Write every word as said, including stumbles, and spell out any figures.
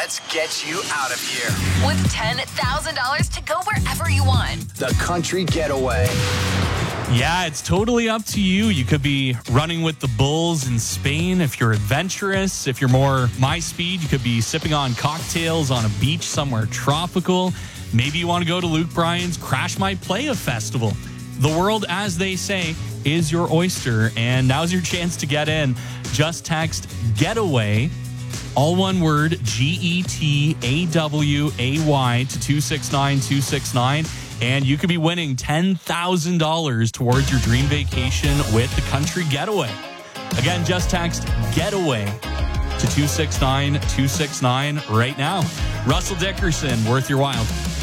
Let's get you out of here. With ten thousand dollars to go wherever you want. The Country Getaway. Yeah, it's totally up to you. You could be running with the bulls in Spain if you're adventurous. If you're more my speed, you could be sipping on cocktails on a beach somewhere tropical. Maybe you want to go to Luke Bryan's Crash My Playa Festival. The world, as they say, is your oyster, and now's your chance to get in. Just text GETAWAY, all one word, G E T A W A Y to two six nine two six nine, and you could be winning ten thousand dollars towards your dream vacation with the Country Getaway. Again, just text GETAWAY to two six nine two six nine right now. Russell Dickerson, Worth Your While.